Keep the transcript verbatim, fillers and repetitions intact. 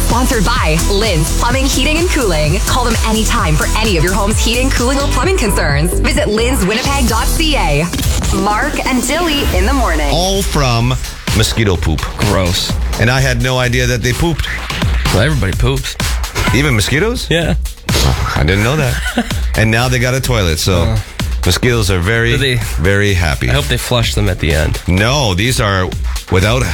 Sponsored by Lynn's Plumbing, Heating, and Cooling. Call them anytime for any of your home's heating, cooling, or plumbing concerns. Visit lynns winnipeg dot c a. Mark and Dilly in the morning. All from mosquito poop. Gross. And I had no idea that they pooped. Well, everybody poops. Even mosquitoes? Yeah. I didn't know that. And now they got a toilet, so uh, mosquitoes are very, they, very happy. I hope they flush them at the end. No, these are without